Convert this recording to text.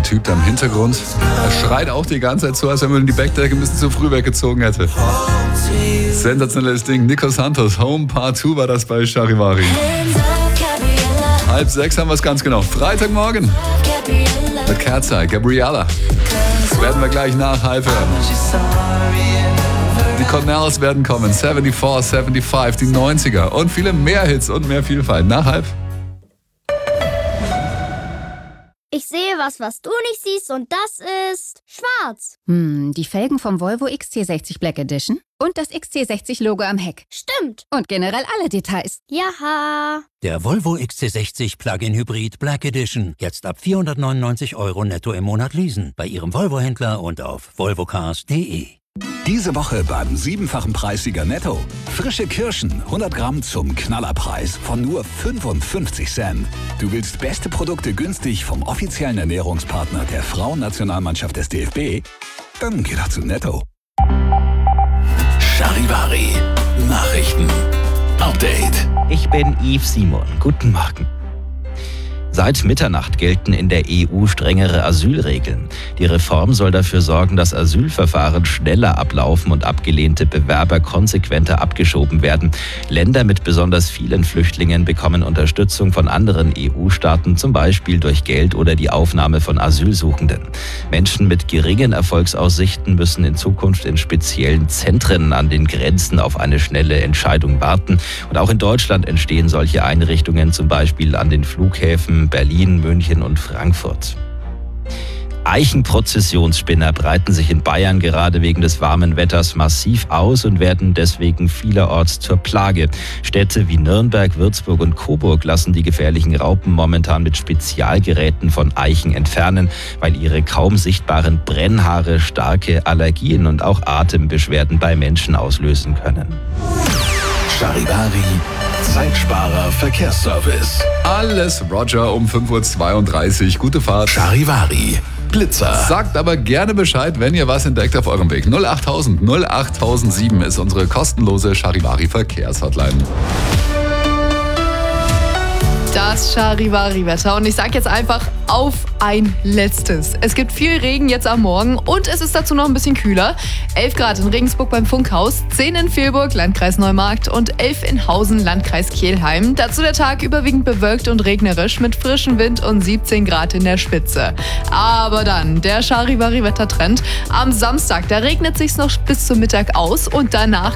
der Typ da im Hintergrund, er schreit auch die ganze Zeit so, als wenn man die Bettdecke ein bisschen zu früh weggezogen hätte. Sensationelles Ding. Nico Santos, Home Part 2 war das bei Charivari. 5:30 haben wir es ganz genau. Freitagmorgen mit Kerzai, Gabriella. Das werden wir gleich nach halb hören. Die Cornells werden kommen, 74, 75, die 90er und viele mehr Hits und mehr Vielfalt. Nach halb. Ich sehe was du nicht siehst und das ist schwarz. Die Felgen vom Volvo XC60 Black Edition und das XC60-Logo am Heck. Stimmt. Und generell alle Details. Jaha. Der Volvo XC60 Plug-in Hybrid Black Edition. Jetzt ab 499 € netto im Monat leasen. Bei Ihrem Volvo-Händler und auf volvocars.de. Diese Woche beim 7-fachen Preissieger Netto. Frische Kirschen, 100 Gramm zum Knallerpreis von nur 55 Cent. Du willst beste Produkte günstig vom offiziellen Ernährungspartner der Frauennationalmannschaft des DFB? Dann geh doch zu Netto. Charivari. Nachrichten. Update. Ich bin Yves Simon. Guten Morgen. Seit Mitternacht gelten in der EU strengere Asylregeln. Die Reform soll dafür sorgen, dass Asylverfahren schneller ablaufen und abgelehnte Bewerber konsequenter abgeschoben werden. Länder mit besonders vielen Flüchtlingen bekommen Unterstützung von anderen EU-Staaten, zum Beispiel durch Geld oder die Aufnahme von Asylsuchenden. Menschen mit geringen Erfolgsaussichten müssen in Zukunft in speziellen Zentren an den Grenzen auf eine schnelle Entscheidung warten. Und auch in Deutschland entstehen solche Einrichtungen, zum Beispiel an den Flughäfen Berlin, München und Frankfurt. Eichenprozessionsspinner breiten sich in Bayern gerade wegen des warmen Wetters massiv aus und werden deswegen vielerorts zur Plage. Städte wie Nürnberg, Würzburg und Coburg lassen die gefährlichen Raupen momentan mit Spezialgeräten von Eichen entfernen, weil ihre kaum sichtbaren Brennhaare starke Allergien und auch Atembeschwerden bei Menschen auslösen können. Charivari. Zeitsparer Verkehrsservice. Alles Roger um 5:32 Uhr. Gute Fahrt. Charivari. Blitzer. Sagt aber gerne Bescheid, wenn ihr was entdeckt auf eurem Weg. 08000 08007 ist unsere kostenlose Charivari Verkehrshotline. Das Charivari-Wetter. Und ich sage jetzt einfach auf ein letztes. Es gibt viel Regen jetzt am Morgen und es ist dazu noch ein bisschen kühler. 11 Grad in Regensburg beim Funkhaus, 10 in Vilburg, Landkreis Neumarkt und 11 in Hausen, Landkreis Kelheim. Dazu der Tag überwiegend bewölkt und regnerisch mit frischem Wind und 17 Grad in der Spitze. Aber dann der Charivari-Wettertrend. Am Samstag, da regnet es sich noch bis zum Mittag aus und danach